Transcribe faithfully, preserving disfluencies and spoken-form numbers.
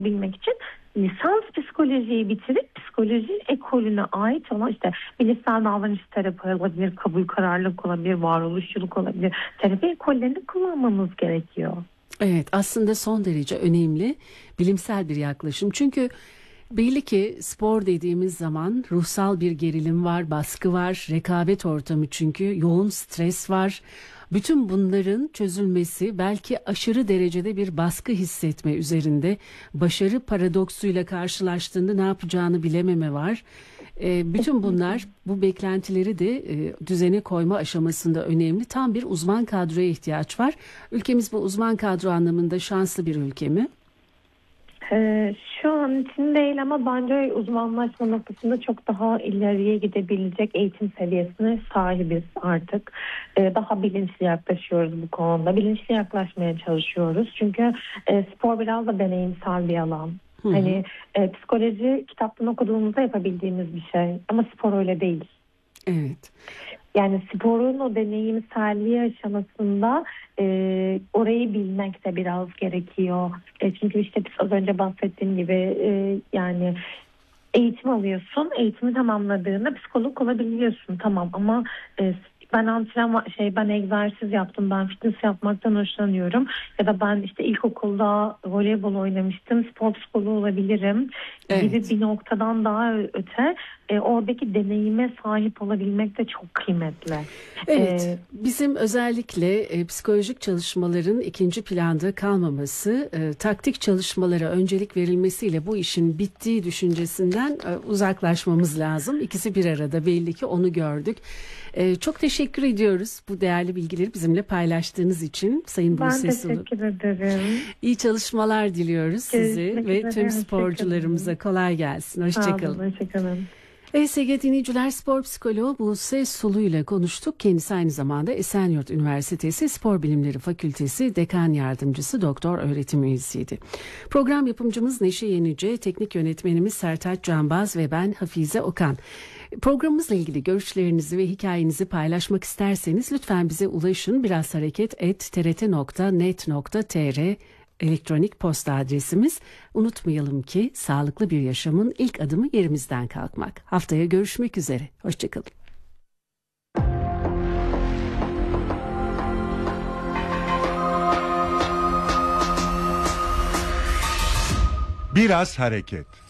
bilmek için lisans psikolojiyi bitirip psikoloji ekolüne ait olan işte bilişsel davranış terapi olabilir, kabul kararlılık olabilir, varoluşçuluk olabilir. Terapi ekollerini kullanmamız gerekiyor. Evet, aslında son derece önemli bilimsel bir yaklaşım. Çünkü belli ki spor dediğimiz zaman ruhsal bir gerilim var, baskı var, rekabet ortamı çünkü yoğun stres var. Bütün bunların çözülmesi belki aşırı derecede bir baskı hissetme üzerinde, başarı paradoksuyla karşılaştığında ne yapacağını bilememe var. E, bütün bunlar, bu beklentileri de e, düzene koyma aşamasında önemli. Tam bir uzman kadroya ihtiyaç var. Ülkemiz bu uzman kadro anlamında şanslı bir ülke mi? Ee, şu an için değil ama bence uzmanlaşma noktasında çok daha ileriye gidebilecek eğitim seviyesine sahibiz artık. Ee, daha bilinçli yaklaşıyoruz bu konuda. Bilinçli yaklaşmaya çalışıyoruz. Çünkü e, spor biraz da deneyimsel bir alan. Hı hı. Hani e, psikoloji kitaptan okuduğumuzda yapabildiğimiz bir şey ama spor öyle değil. Evet. Yani sporun o deneyimselliği aşamasında e, orayı bilmek de biraz gerekiyor. E, çünkü işte biz az önce bahsettiğim gibi e, yani eğitim alıyorsun. Eğitimi tamamladığında psikolog olabiliyorsun. Tamam ama e, ben antrenman şey ben egzersiz yaptım, ben fitness yapmaktan hoşlanıyorum ya da ben işte ilkokulda voleybol oynamıştım, spor psikoloğu olabilirim evet. gibi bir noktadan daha öte e, oradaki deneyime sahip olabilmek de çok kıymetli. Evet, ee, bizim özellikle e, psikolojik çalışmaların ikinci planda kalmaması, e, taktik çalışmalara öncelik verilmesiyle bu işin bittiği düşüncesinden e, uzaklaşmamız lazım. İkisi bir arada, belli ki onu gördük. E, çok teşekkür ediyoruz bu değerli bilgileri bizimle paylaştığınız için Sayın Buse Sulu. Ben teşekkür ederim. İyi çalışmalar diliyoruz size ve tüm sporcularımıza. Kolay gelsin. Hoşçakalın. Hoşçakalın. E S G dinleyiciler, spor psikoloğu Buse Sulu ile konuştuk. Kendisi aynı zamanda Esenyurt Üniversitesi Spor Bilimleri Fakültesi Dekan Yardımcısı Doktor öğretim üyesiydi. Program yapımcımız Neşe Yenice, teknik yönetmenimiz Sertaç Canbaz ve ben Hafize Okan. Programımızla ilgili görüşlerinizi ve hikayenizi paylaşmak isterseniz lütfen bize ulaşın. Biraz hareket et t r t nokta net nokta t r elektronik posta adresimiz. Unutmayalım ki sağlıklı bir yaşamın ilk adımı yerimizden kalkmak. Haftaya görüşmek üzere. Hoşçakalın. Biraz hareket.